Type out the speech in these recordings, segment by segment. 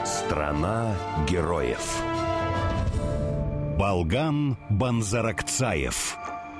Страна героев. Болган Банзаракцаев.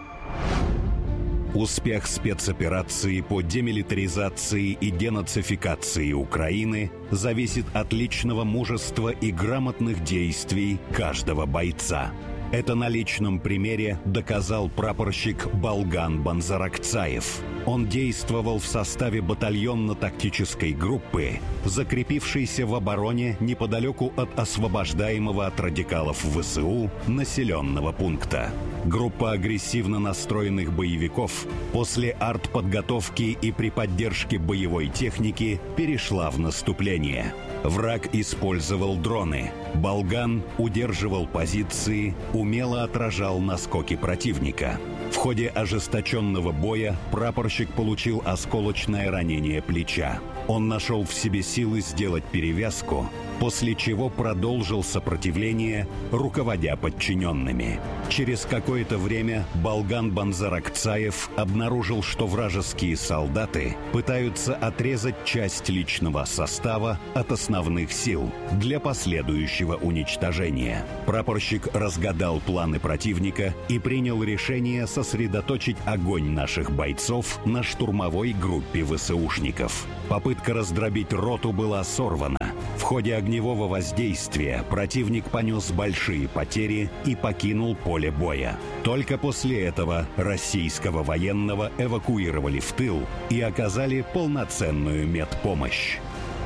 Успех спецоперации по демилитаризации и денацификации Украины зависит от личного мужества и грамотных действий каждого бойца. Это на личном примере доказал прапорщик Болган Банзаракцаев. Он действовал в составе батальонно-тактической группы, закрепившейся в обороне неподалеку от освобождаемого от радикалов ВСУ населенного пункта. Группа агрессивно настроенных боевиков после артподготовки и при поддержке боевой техники перешла в наступление. Враг использовал дроны. Болган удерживал позиции, умело отражал наскоки противника. В ходе ожесточенного боя прапорщик получил осколочное ранение плеча. Он нашел в себе силы сделать перевязку, после чего продолжил сопротивление, руководя подчиненными. Через какое-то время Болган Банзаракцаев обнаружил, что вражеские солдаты пытаются отрезать часть личного состава от основных сил для последующего уничтожения. Прапорщик разгадал планы противника и принял решение сосредоточить огонь наших бойцов на штурмовой группе ВСУшников. Попытка раздробить роту была сорвана. В ходе огневого воздействия противник понес большие потери и покинул поле боя. Только после этого российского военного эвакуировали в тыл и оказали полноценную медпомощь.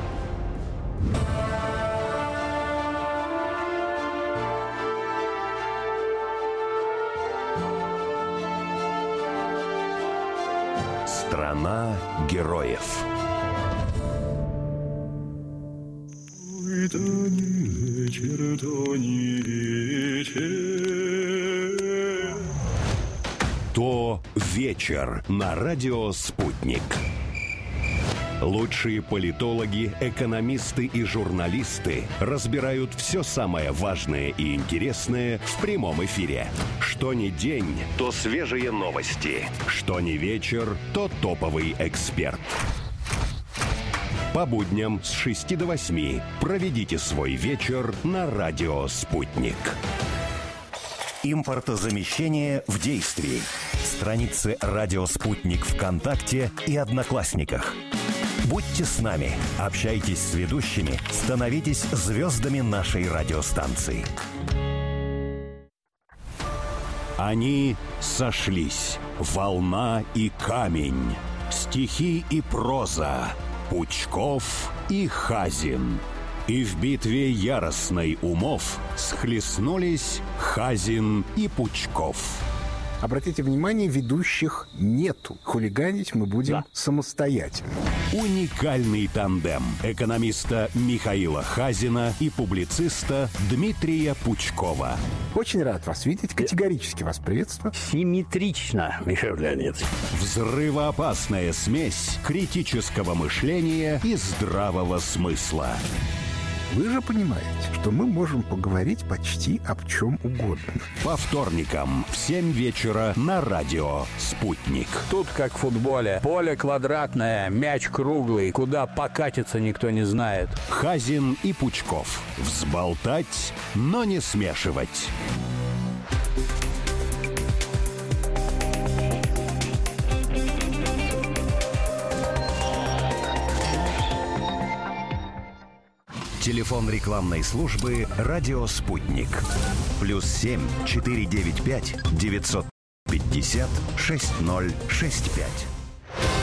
Страна героев. То не вечер, то не вечер. То вечер на радио «Спутник». Лучшие политологи, экономисты и журналисты разбирают все самое важное и интересное в прямом эфире. Что ни день, то свежие новости. Что ни вечер, то топовый эксперт. По будням с 6 до 8 проведите свой вечер на радио «Спутник». Импортозамещение в действии. Страницы «Радио Спутник» ВКонтакте и Одноклассниках. Будьте с нами, общайтесь с ведущими, становитесь звездами нашей радиостанции. Они сошлись. Волна и камень. Стихи и проза. Пучков и Хазин. И в битве яростной умов схлестнулись Хазин и Пучков. Обратите внимание, ведущих нету. Хулиганить мы будем самостоятельно. Уникальный тандем экономиста Михаила Хазина и публициста Дмитрия Пучкова. Очень рад вас видеть. Категорически вас приветствую. Симметрично, Михаил Леонидович. Взрывоопасная смесь критического мышления и здравого смысла. Вы же понимаете, что мы можем поговорить почти об чем угодно. По вторникам в 7 вечера на радио «Спутник». Тут как в футболе. Поле квадратное, мяч круглый. Куда покатиться, никто не знает. Хазин и Пучков. Взболтать, но не смешивать. Телефон рекламной службы «Радио Спутник». +7 495 950 6065.